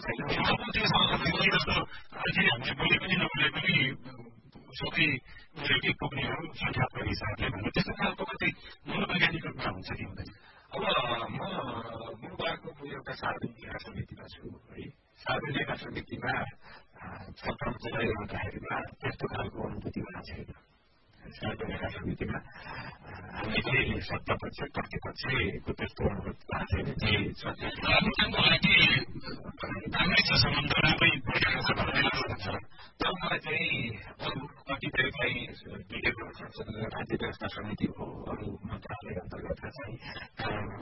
छैन। अब त्यो सहमति जस्तो अहिले हामीले बोले पनि नबोले पनि सबै के पुग्नेहरू संख्याको हिसाबले भन्नु त्यस्तो खालको कतै मनोवैज्ञानिक रूपमा हुन्छ कि हुँदैन? अब म मुलुकको एउटा सार्वजनिक लेखा समितिमा छु है। सार्वजनिक लेखा समितिमा छलफल चलाइरहँदाखेरिमा त्यस्तो खालको अनुभूति भएको छैन। सार्वजनिक लेखा समितिमा हामीले सत्तापक्ष प्रतिपक्षको त्यस्तो अनुभूति भएको छैन। काङ्ग्रेसको सम्बन्ध राम्रै तर मलाई चाहिँ अरू कतिपय चाहिँ विधेयक संसद राज्य व्यवस्था समिति हो, अरू मन्त्रालय अन्तर्गतका चाहिँ